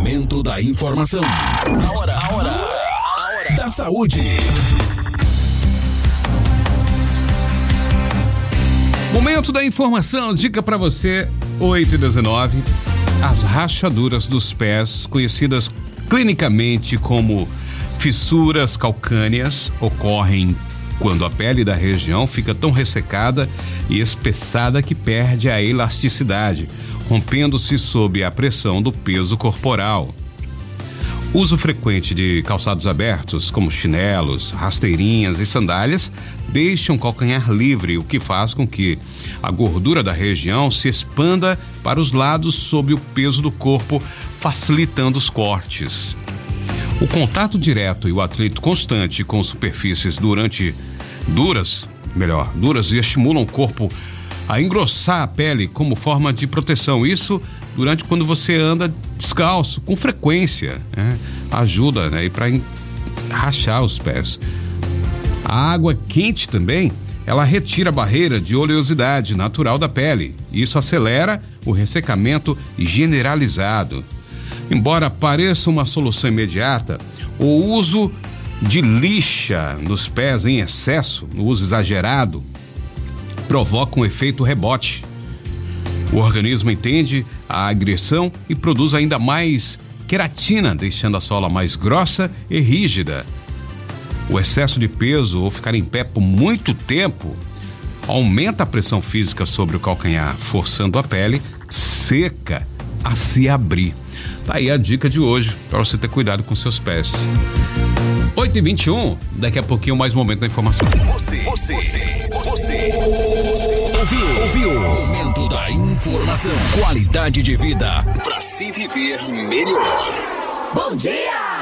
Momento da informação. A hora da saúde. Momento da informação, dica para você, 8h19. As rachaduras dos pés, conhecidas clinicamente como fissuras calcâneas, ocorrem quando a pele da região fica tão ressecada e espessada que perde a elasticidade, rompendo-se sob a pressão do peso corporal. Uso frequente de calçados abertos, como chinelos, rasteirinhas e sandálias, deixam o calcanhar livre, o que faz com que a gordura da região se expanda para os lados sob o peso do corpo, facilitando os cortes. O contato direto e o atrito constante com superfícies duras estimulam o corpo a engrossar a pele como forma de proteção. Isso durante quando você anda descalço, com frequência, né? Ajuda, né? E para rachar os pés. A água quente também, ela retira a barreira de oleosidade natural da pele. Isso acelera o ressecamento generalizado. Embora pareça uma solução imediata, o uso de lixa nos pés em excesso, no uso exagerado, provoca um efeito rebote. O organismo entende a agressão e produz ainda mais queratina, deixando a sola mais grossa e rígida. O excesso de peso ou ficar em pé por muito tempo aumenta a pressão física sobre o calcanhar, forçando a pele seca a se abrir. Tá aí a dica de hoje, para você ter cuidado com seus pés. 8h21, daqui a pouquinho mais momento da informação. Você ouviu? Momento da informação. Qualidade de vida para se viver melhor. Bom dia!